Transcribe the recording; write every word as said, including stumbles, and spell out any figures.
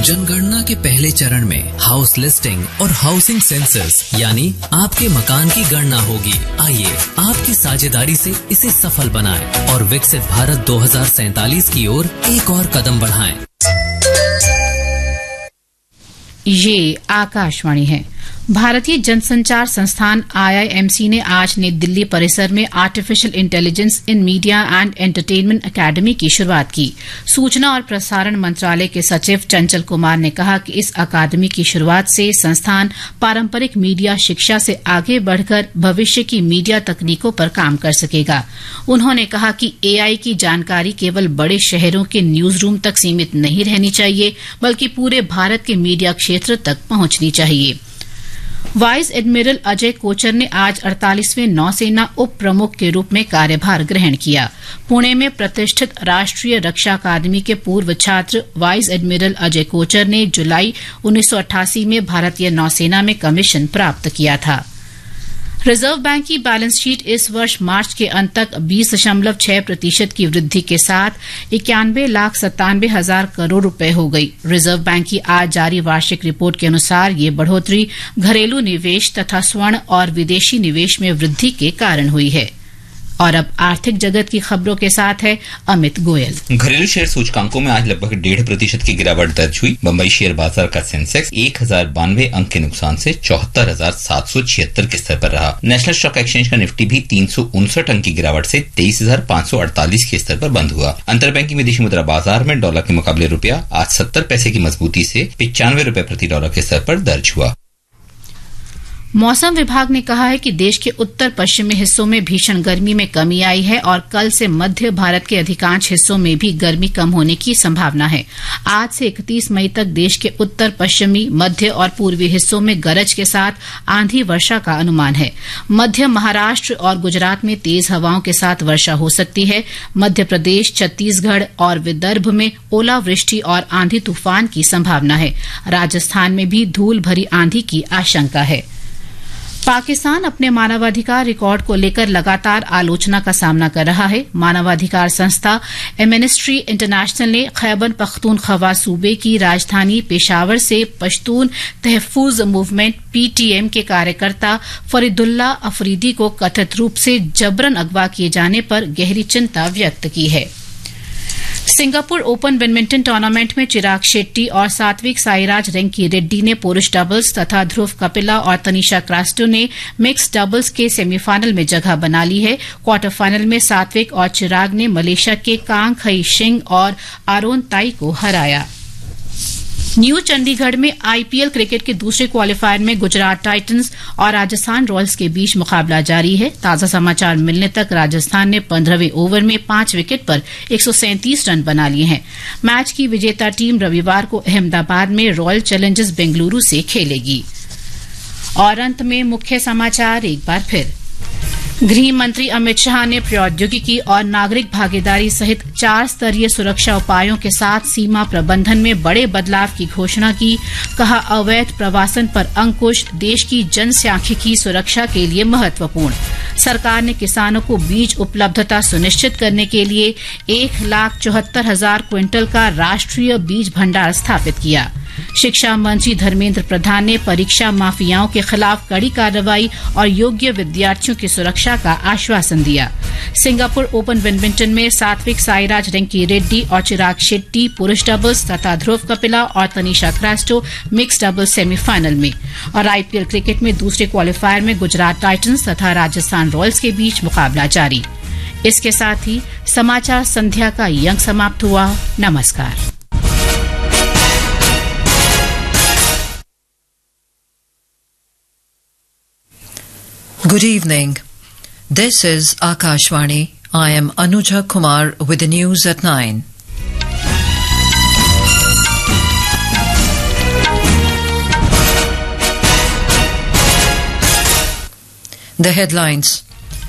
जनगणना के पहले चरण में हाउस लिस्टिंग और हाउसिंग सेंसस यानी आपके मकान की गणना होगी। आइए आपकी साझेदारी से इसे सफल बनाएं और विकसित भारत दो हज़ार सैंतालीस की ओर एक और कदम बढ़ाएं। ये आकाशवाणी है। भारतीय जनसंचार संस्थान आई आई एम सी ने आज नई दिल्ली परिसर में artificial intelligence in media and entertainment अकादमी की शुरुआत की। सूचना और प्रसारण मंत्रालय के सचिव चंचल कुमार ने कहा कि इस अकादमी की शुरुआत से संस्थान पारंपरिक मीडिया शिक्षा से आगे बढ़कर भविष्य की मीडिया तकनीकों पर काम कर सकेगा। उन्होंने कहा कि ए आई की जानकारी केवल बड़े शहरों के न्यूज रूम तक सीमित नहीं रहनी चाहिए, बल्कि पूरे भारत के मीडिया क्षेत्र तक पहुंचनी चाहिए। वाइस एडमिरल अजय कोचर ने आज अड़तालीसवें नौसेना उप प्रमुख के रूप में कार्यभार ग्रहण किया। पुणे में प्रतिष्ठित राष्ट्रीय रक्षा अकादमी के पूर्व छात्र वाइस एडमिरल अजय कोचर ने जुलाई उन्नीस सौ अट्ठासी में भारतीय नौसेना में कमीशन प्राप्त किया था। रिजर्व बैंक की बैलेंस शीट इस वर्ष मार्च के अंत तक बीस दशमलव छह प्रतिशत की वृद्धि के साथ इक्यानवे लाख सत्तानवे हजार करोड़ रुपए हो गई। रिजर्व बैंक की आज जारी वार्षिक रिपोर्ट के अनुसार ये बढ़ोतरी घरेलू निवेश तथा स्वर्ण और विदेशी निवेश में वृद्धि के कारण हुई है। और अब आर्थिक जगत की खबरों के साथ है अमित गोयल। घरेलू शेयर सूचकांकों में आज लगभग डेढ़ प्रतिशत की गिरावट दर्ज हुई। बम्बई शेयर बाजार का सेंसेक्स एक हजार बानवे अंक के नुकसान से चौहत्तर हजार सात सौ छिहत्तर के स्तर पर रहा। नेशनल स्टॉक एक्सचेंज का निफ्टी भी तीन सौ उनसठ अंक की गिरावट से तेईस हजार पांच सौ अड़तालीस के स्तर पर बंद हुआ। अंतरबैंकिंग विदेशी मुद्रा बाजार में डॉलर के मुकाबले रुपया आज सत्तर पैसे की मजबूती से पिचानवे रुपए प्रति डॉलर के स्तर पर दर्ज हुआ। मौसम विभाग ने कहा है कि देश के उत्तर पश्चिमी हिस्सों में भीषण गर्मी में कमी आई है और कल से मध्य भारत के अधिकांश हिस्सों में भी गर्मी कम होने की संभावना है। आज से इकतीस मई तक देश के उत्तर पश्चिमी, मध्य और पूर्वी हिस्सों में गरज के साथ आंधी वर्षा का अनुमान है। मध्य महाराष्ट्र और गुजरात में तेज हवाओं के साथ वर्षा हो सकती है। मध्य प्रदेश, छत्तीसगढ़ और विदर्भ में ओलावृष्टि और आंधी तूफान की संभावना है। राजस्थान में भी धूल भरी आंधी की आशंका है। पाकिस्तान अपने मानवाधिकार रिकॉर्ड को लेकर लगातार आलोचना का सामना कर रहा है। मानवाधिकार संस्था एमनेस्टी इंटरनेशनल ने खैबर पख्तूनख्वा सूबे की राजधानी पेशावर से Pashtun तहफ्फुज movement P T M के कार्यकर्ता फरीदुल्ला अफरीदी को कथित रूप से जबरन अगवा किए जाने पर गहरी चिंता व्यक्त की है। सिंगापुर ओपन बैडमिंटन टूर्नामेंट में चिराग शेट्टी और सात्विक साईराज रैंकी रेड्डी ने पुरुष डबल्स तथा ध्रुव कपिला और तनिषा क्रास्टो ने मिक्स डबल्स के सेमीफाइनल में जगह बना ली है। क्वार्टर फाइनल में सात्विक और चिराग ने मलेशिया के कांग खई शिंग और आरोन ताई को हराया। न्यू चंडीगढ़ में आई पी एल क्रिकेट के दूसरे क्वालीफायर में गुजरात टाइटंस और राजस्थान रॉयल्स के बीच मुकाबला जारी है। ताजा समाचार मिलने तक राजस्थान ने पंद्रहवें ओवर में पांच विकेट पर एक सौ सैंतीस रन बना लिए हैं। मैच की विजेता टीम रविवार को अहमदाबाद में रॉयल चैलेंजर्स बेंगलुरु से खेलेगी। और अंत में मुख्य समाचार एक बार फिर। गृह मंत्री अमित शाह ने प्रौद्योगिकी और नागरिक भागीदारी सहित चार स्तरीय सुरक्षा उपायों के साथ सीमा प्रबंधन में बड़े बदलाव की घोषणा की। कहा, अवैध प्रवासन पर अंकुश देश की जनसांख्यिकी सुरक्षा के लिए महत्वपूर्ण। सरकार ने किसानों को बीज उपलब्धता सुनिश्चित करने के लिए एक लाख चौहत्तर हजार क्विंटल का राष्ट्रीय बीज भंडार स्थापित किया। शिक्षा मंत्री धर्मेंद्र प्रधान ने परीक्षा माफियाओं के खिलाफ कड़ी कार्रवाई और योग्य विद्यार्थियों की सुरक्षा का आश्वासन दिया। सिंगापुर ओपन बैडमिंटन में सात्विक साईराज रैंकी रेड्डी और चिराग शेट्टी पुरुष डबल्स तथा ध्रुव कपिला और Tanisha Crasto mix doubles semifinal में। और आई पी एल क्रिकेट में दूसरे क्वालीफायर में गुजरात टाइटंस तथा राजस्थान रॉयल्स के बीच मुकाबला जारी। इसके साथ ही समाचार संध्या का ये अंक समाप्त हुआ। नमस्कार। Good evening. This is Akashvani. I am Anuja Kumar with the news at nine. The headlines.